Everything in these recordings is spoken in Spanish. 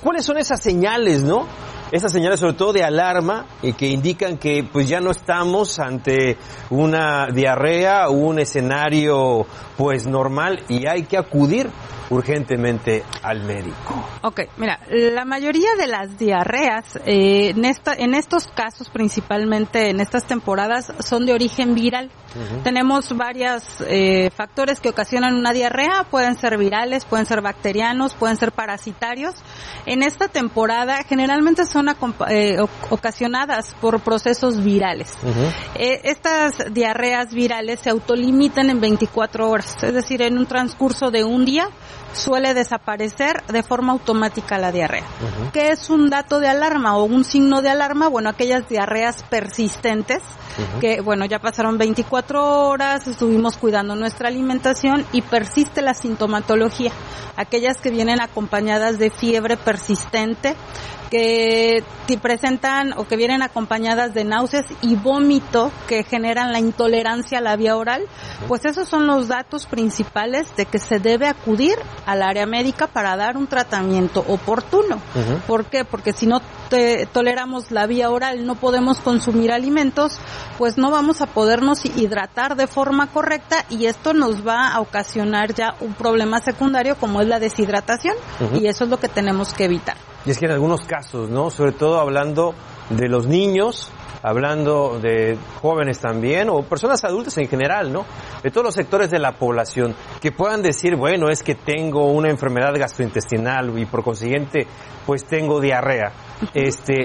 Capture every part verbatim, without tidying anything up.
¿cuáles son esas señales, no? Esas señales sobre todo de alarma y que indican que pues ya no estamos ante una diarrea o un escenario pues normal y hay que acudir urgentemente al médico. Ok, mira, la mayoría de las diarreas eh, en, esta, en estos casos, principalmente en estas temporadas, son de origen viral. Uh-huh. Tenemos varios eh, factores que ocasionan una diarrea, pueden ser virales, pueden ser bacterianos, pueden ser parasitarios. En esta temporada generalmente son eh, ocasionadas por procesos virales. Uh-huh. Eh, estas diarreas virales se autolimitan en veinticuatro horas, es decir, en un transcurso de un día suele desaparecer de forma automática la diarrea. Uh-huh. ¿Qué es un dato de alarma o un signo de alarma? Bueno, aquellas diarreas persistentes, uh-huh. que, bueno, ya pasaron veinticuatro horas, estuvimos cuidando nuestra alimentación y persiste la sintomatología. Aquellas que vienen acompañadas de fiebre persistente, que te presentan o que vienen acompañadas de náuseas y vómito que generan la intolerancia a la vía oral, pues esos son los datos principales de que se debe acudir al área médica para dar un tratamiento oportuno. Uh-huh. ¿Por qué? Porque si no te toleramos la vía oral, no podemos consumir alimentos, pues no vamos a podernos hidratar de forma correcta y esto nos va a ocasionar ya un problema secundario como es la deshidratación. Uh-huh. Y eso es lo que tenemos que evitar. Y es que en algunos casos, ¿no? Sobre todo hablando de los niños, hablando de jóvenes también, o personas adultas en general, ¿no? De todos los sectores de la población, que puedan decir, bueno, es que tengo una enfermedad gastrointestinal y por consiguiente, pues tengo diarrea. Este,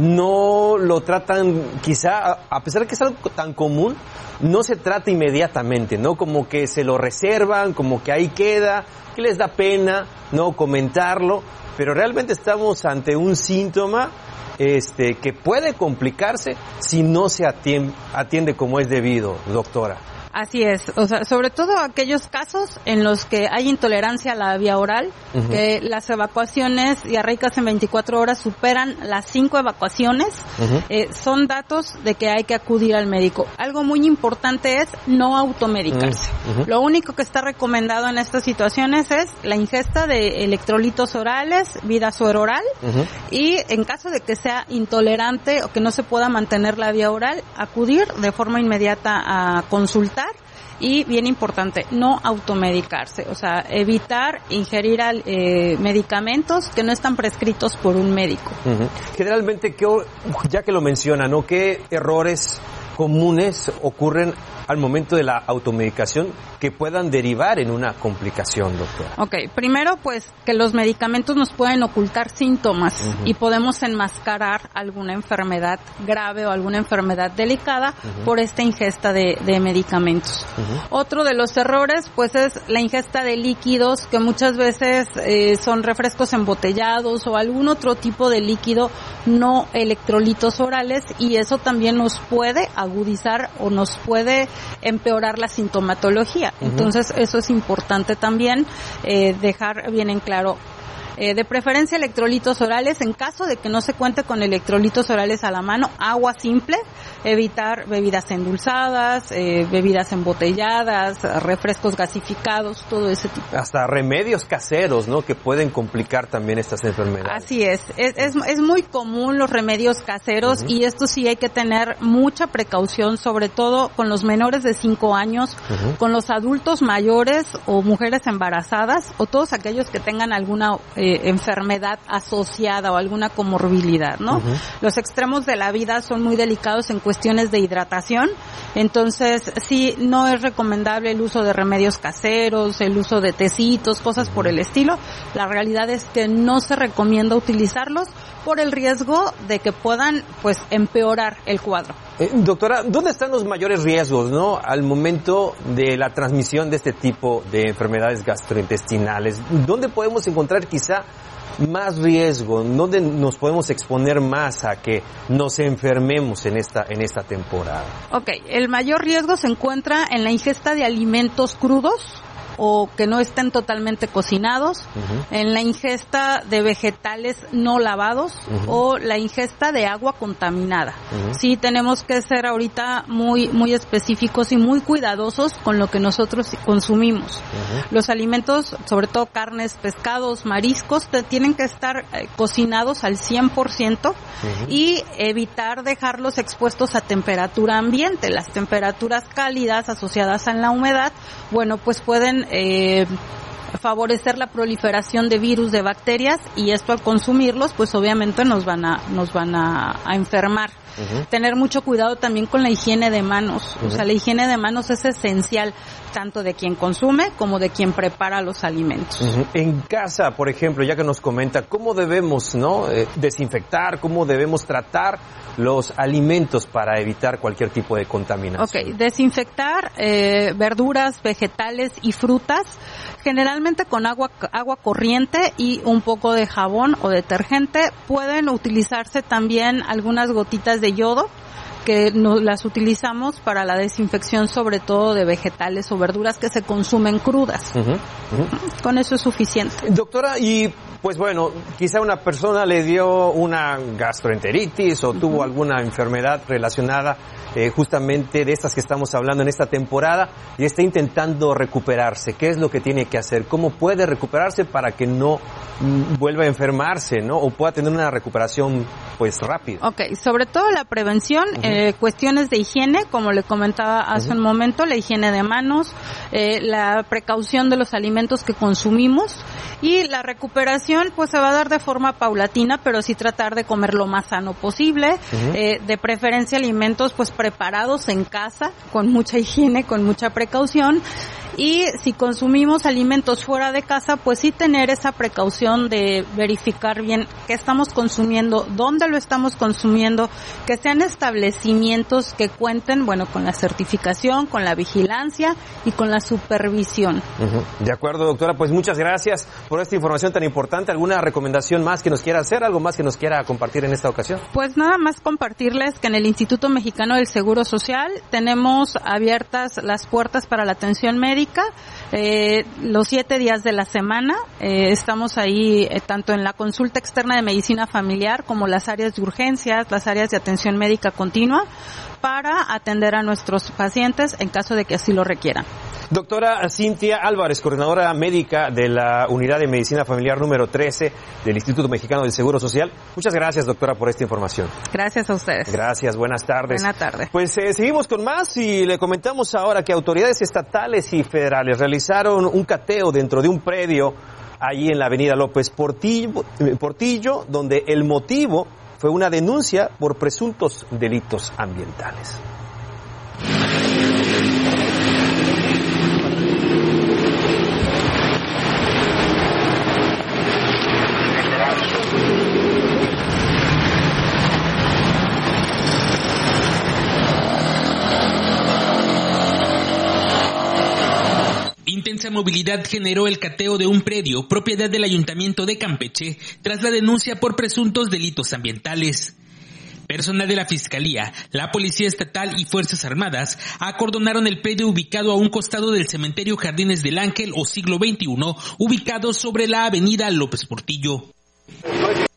no lo tratan, quizá, a pesar de que es algo tan común, no se trata inmediatamente, ¿no? Como que se lo reservan, como que ahí queda, que les da pena, ¿no? Comentarlo. Pero realmente estamos ante un síntoma este, que puede complicarse si no se atiende, atiende como es debido, doctora. Así es, o sea, sobre todo aquellos casos en los que hay intolerancia a la vía oral, uh-huh. que las evacuaciones diarreicas en veinticuatro horas superan las cinco evacuaciones, uh-huh. eh, son datos de que hay que acudir al médico. Algo muy importante es no automedicarse. Uh-huh. Lo único que está recomendado en estas situaciones es la ingesta de electrolitos orales, vida sueroral, uh-huh. y en caso de que sea intolerante o que no se pueda mantener la vía oral, acudir de forma inmediata a consultar. Y bien importante, no automedicarse, o sea, evitar ingerir eh, medicamentos que no están prescritos por un médico. Uh-huh. Generalmente, ¿qué, ya que lo menciona, ¿no? ¿Qué errores comunes ocurren al momento de la automedicación que puedan derivar en una complicación, doctora? Ok, primero pues que los medicamentos nos pueden ocultar síntomas uh-huh. y podemos enmascarar alguna enfermedad grave o alguna enfermedad delicada uh-huh. por esta ingesta de, de medicamentos. Uh-huh. Otro de los errores pues es la ingesta de líquidos que muchas veces eh, son refrescos embotellados o algún otro tipo de líquido no electrolitos orales y eso también nos puede agudizar o nos puede empeorar la sintomatología. Uh-huh. Entonces eso es importante también eh, dejar bien en claro. Eh, de preferencia electrolitos orales, en caso de que no se cuente con electrolitos orales a la mano, agua simple, evitar bebidas endulzadas, eh, bebidas embotelladas, refrescos gasificados, todo ese tipo. Hasta remedios caseros, ¿no? Que pueden complicar también estas enfermedades. Así es, es, es, es muy común los remedios caseros uh-huh. y esto sí hay que tener mucha precaución, sobre todo con los menores de cinco años, uh-huh. con los adultos mayores o mujeres embarazadas o todos aquellos que tengan alguna eh, enfermedad asociada o alguna comorbilidad, ¿no? Uh-huh. Los extremos de la vida son muy delicados en cuestiones de hidratación, entonces sí, no es recomendable el uso de remedios caseros, el uso de tecitos, cosas uh-huh. por el estilo. La realidad es que no se recomienda utilizarlos por el riesgo de que puedan, pues, empeorar el cuadro. Eh, doctora, ¿dónde están los mayores riesgos, no, al momento de la transmisión de este tipo de enfermedades gastrointestinales? ¿Dónde podemos encontrar quizá más riesgo? ¿Dónde nos podemos exponer más a que nos enfermemos en esta en esta temporada? Ok, el mayor riesgo se encuentra en la ingesta de alimentos crudos, o que no estén totalmente cocinados, uh-huh. en la ingesta de vegetales no lavados uh-huh. o la ingesta de agua contaminada. Uh-huh. Sí, tenemos que ser ahorita muy muy específicos y muy cuidadosos con lo que nosotros consumimos. Uh-huh. Los alimentos, sobre todo carnes, pescados, mariscos, te, tienen que estar eh, cocinados al cien por ciento uh-huh. y evitar dejarlos expuestos a temperatura ambiente. Las temperaturas cálidas asociadas a la humedad, bueno, pues pueden eh, favorecer la proliferación de virus, de bacterias, y esto al consumirlos, pues obviamente nos van a nos van a, a enfermar. Uh-huh. Tener mucho cuidado también con la higiene de manos. Uh-huh. O sea, la higiene de manos es esencial, tanto de quien consume como de quien prepara los alimentos. Uh-huh. En casa, por ejemplo, ya que nos comenta, ¿cómo debemos, no, eh, desinfectar, cómo debemos tratar los alimentos para evitar cualquier tipo de contaminación? Ok, desinfectar eh, verduras, vegetales y frutas, generalmente con agua agua corriente y un poco de jabón o detergente. Pueden utilizarse también algunas gotitas de yodo, que no, las utilizamos para la desinfección, sobre todo de vegetales o verduras que se consumen crudas. Uh-huh, uh-huh. Con eso es suficiente. Doctora, y pues bueno, quizá una persona le dio una gastroenteritis o uh-huh. tuvo alguna enfermedad relacionada eh, justamente de estas que estamos hablando en esta temporada y está intentando recuperarse. ¿Qué es lo que tiene que hacer? ¿Cómo puede recuperarse para que no mm, vuelva a enfermarse, no? O pueda tener una recuperación pues rápida. Ok, sobre todo la prevención, uh-huh. eh, cuestiones de higiene, como le comentaba hace uh-huh. un momento, la higiene de manos, eh, la precaución de los alimentos que consumimos, y la recuperación pues se va a dar de forma paulatina, pero sí tratar de comer lo más sano posible, uh-huh. eh, de preferencia alimentos pues preparados en casa, con mucha higiene, con mucha precaución. Y si consumimos alimentos fuera de casa, pues sí tener esa precaución de verificar bien qué estamos consumiendo, dónde lo estamos consumiendo, que sean establecimientos que cuenten, bueno, con la certificación, con la vigilancia y con la supervisión. Uh-huh. De acuerdo, doctora, pues muchas gracias por esta información tan importante. ¿Alguna recomendación más que nos quiera hacer? ¿Algo más que nos quiera compartir en esta ocasión? Pues nada más compartirles que en el Instituto Mexicano del Seguro Social tenemos abiertas las puertas para la atención médica. Eh, los siete días de la semana, eh, estamos ahí eh, tanto en la consulta externa de medicina familiar como las áreas de urgencias, las áreas de atención médica continua, para atender a nuestros pacientes en caso de que así lo requieran. Doctora Cintia Álvarez, coordinadora médica de la Unidad de Medicina Familiar número trece del Instituto Mexicano del Seguro Social. Muchas gracias, doctora, por esta información. Gracias a ustedes. Gracias, buenas tardes. Buenas tardes. Pues eh, seguimos con más y le comentamos ahora que autoridades estatales y federales realizaron un cateo dentro de un predio allí en la avenida López Portillo, Portillo, donde el motivo fue una denuncia por presuntos delitos ambientales. Intensa movilidad generó el cateo de un predio propiedad del Ayuntamiento de Campeche tras la denuncia por presuntos delitos ambientales. Personal de la Fiscalía, la Policía Estatal y Fuerzas Armadas acordonaron el predio ubicado a un costado del cementerio Jardines del Ángel o Siglo veintiuno, ubicado sobre la avenida López Portillo.